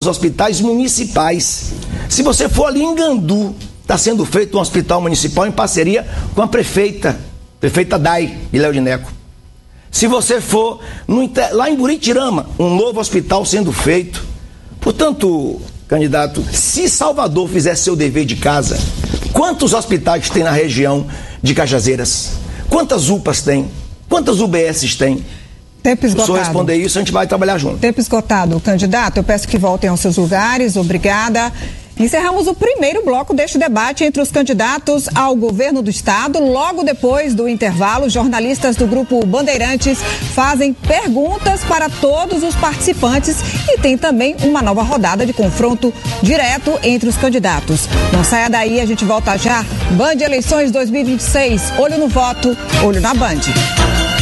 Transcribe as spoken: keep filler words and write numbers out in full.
hospitais municipais. Se você for ali em Gandu, está sendo feito um hospital municipal em parceria com a prefeita, prefeita Dai, Iléo de Neco. Se você for no, lá em Buritirama, um novo hospital sendo feito. Portanto, candidato, se Salvador fizesse seu dever de casa, quantos hospitais tem na região de Cajazeiras? Quantas U P As tem? Quantas U B S tem? Tempo esgotado. Se eu responder isso, a gente vai trabalhar junto. Tempo esgotado. Candidato, eu peço que voltem aos seus lugares. Obrigada. Encerramos o primeiro bloco deste debate entre os candidatos ao governo do estado. Logo depois do intervalo, jornalistas do Grupo Bandeirantes fazem perguntas para todos os participantes e tem também uma nova rodada de confronto direto entre os candidatos. Não saia daí, a gente volta já. Band Eleições dois mil e vinte e seis, olho no voto, olho na Band.